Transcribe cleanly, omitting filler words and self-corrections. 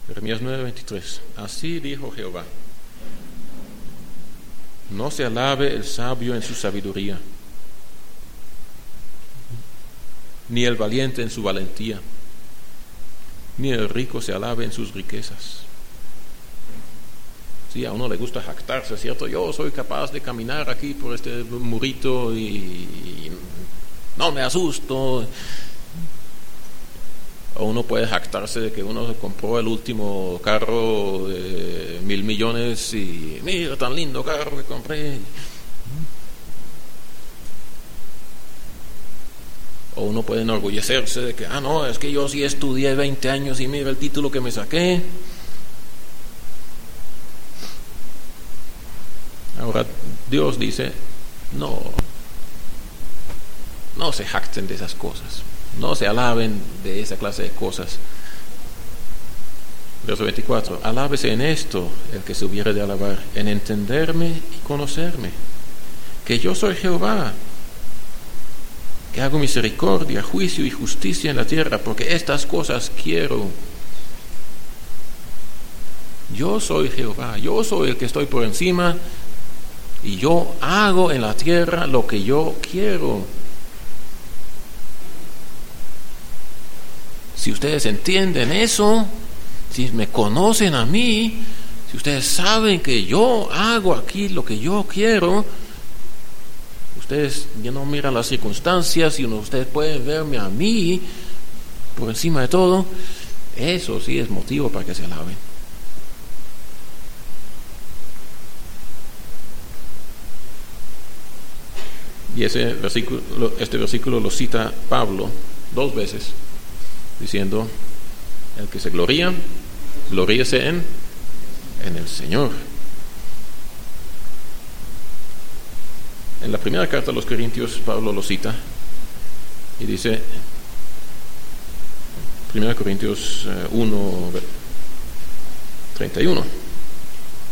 Jeremías 9:23. Así dijo Jehová: no se alabe el sabio en su sabiduría, ni el valiente en su valentía, ni el rico se alabe en sus riquezas. Sí, a uno le gusta jactarse, ¿cierto? Yo soy capaz de caminar aquí por este murito y no me asusto. O uno puede jactarse de que uno compró el último carro de 1,000 millones y mira tan lindo carro que compré. O uno puede enorgullecerse de que, no, es que yo sí estudié 20 años y mira el título que me saqué. Ahora Dios dice, no se jacten de esas cosas, no se alaben de esa clase de cosas. Verso 24, alábese en esto el que se hubiere de alabar, en entenderme y conocerme, que yo soy Jehová, que hago misericordia, juicio y justicia en la tierra, porque estas cosas quiero. Yo soy Jehová, yo soy el que estoy por encima, y yo hago en la tierra lo que yo quiero. Si ustedes entienden eso, si me conocen a mí, si ustedes saben que yo hago aquí lo que yo quiero, ustedes ya no miran las circunstancias y ustedes pueden verme a mí por encima de todo. Eso sí es motivo para que se alaben. Y este versículo lo cita Pablo 2 veces, diciendo, el que se gloría, gloríese en el Señor. En la primera carta a los Corintios, Pablo lo cita y dice, 1 Corintios 1:31,